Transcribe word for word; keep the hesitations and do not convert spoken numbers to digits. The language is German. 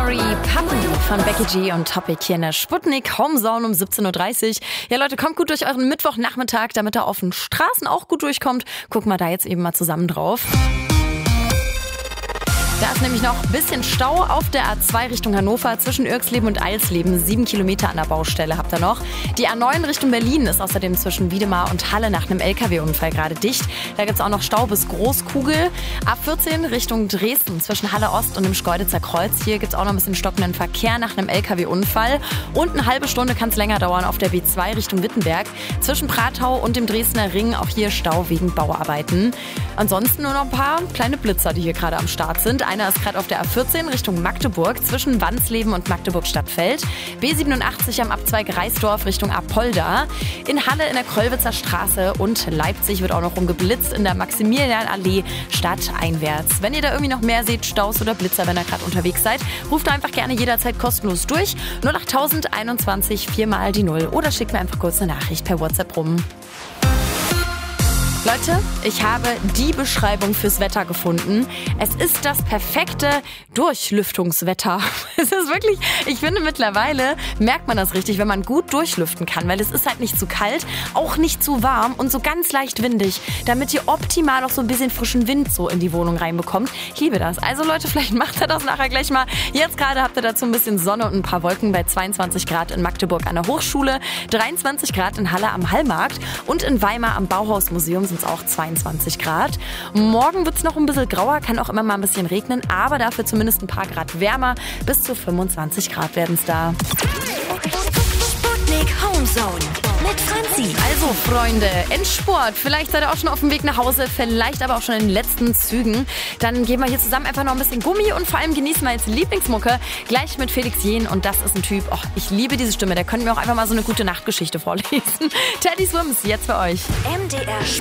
Sorry Puppy von Becky G und Topic hier in der Sputnik Homezone um siebzehn Uhr dreißig. Ja Leute, kommt gut durch euren Mittwochnachmittag, damit ihr auf den Straßen auch gut durchkommt. Gucken wir da jetzt eben mal zusammen drauf. Da ist nämlich noch ein bisschen Stau auf der A zwei Richtung Hannover zwischen Irxleben und Eilsleben. Sieben Kilometer an der Baustelle habt ihr noch. Die A neun Richtung Berlin ist außerdem zwischen Wiedemar und Halle nach einem L K W-Unfall gerade dicht. Da gibt es auch noch Stau bis Großkugel. A vierzehn Richtung Dresden zwischen Halle Ost und dem Schkeuditzer Kreuz. Hier gibt es auch noch ein bisschen stockenden Verkehr nach einem L K W-Unfall. Und eine halbe Stunde kann es länger dauern auf der B zwei Richtung Wittenberg. Zwischen Pratau und dem Dresdner Ring auch hier Stau wegen Bauarbeiten. Ansonsten nur noch ein paar kleine Blitzer, die hier gerade am Start sind. Einer ist gerade auf der A vierzehn Richtung Magdeburg zwischen Wansleben und Magdeburg-Stadtfeld. B siebenundachtzig am Abzweig Reisdorf Richtung Apolda. In Halle in der Kröllwitzer Straße und Leipzig wird auch noch rumgeblitzt in der Maximilianallee stadteinwärts. Wenn ihr da irgendwie noch mehr seht, Staus oder Blitzer, wenn ihr gerade unterwegs seid, ruft einfach gerne jederzeit kostenlos durch. null acht einundzwanzig viermal die Null oder schickt mir einfach kurz eine Nachricht per WhatsApp rum. Leute, ich habe die Beschreibung fürs Wetter gefunden. Es ist das perfekte Durchlüftungswetter. Es ist wirklich, ich finde mittlerweile merkt man das richtig, wenn man gut durchlüften kann, weil es ist halt nicht zu kalt, auch nicht zu warm und so ganz leicht windig, damit ihr optimal noch so ein bisschen frischen Wind so in die Wohnung reinbekommt. Ich liebe das. Also Leute, vielleicht macht ihr das nachher gleich mal. Jetzt gerade habt ihr dazu ein bisschen Sonne und ein paar Wolken bei zweiundzwanzig Grad in Magdeburg an der Hochschule, dreiundzwanzig Grad in Halle am Hallmarkt und in Weimar am Bauhausmuseum sind es auch zweiundzwanzig Grad. Morgen wird es noch ein bisschen grauer, kann auch immer mal ein bisschen regnen, aber dafür zumindest ein paar Grad wärmer. Bis zu fünfundzwanzig Grad werden es da. Sputnik Homezone mit Franzi. Also Freunde, Endsport. Vielleicht seid ihr auch schon auf dem Weg nach Hause, vielleicht aber auch schon in den letzten Zügen. Dann gehen wir hier zusammen einfach noch ein bisschen Gummi und vor allem genießen wir jetzt Lieblingsmucke. Gleich mit Felix Jähn und das ist ein Typ, oh, ich liebe diese Stimme, der könnte mir auch einfach mal so eine gute Nachtgeschichte vorlesen. Teddy Swims, jetzt für euch. M D R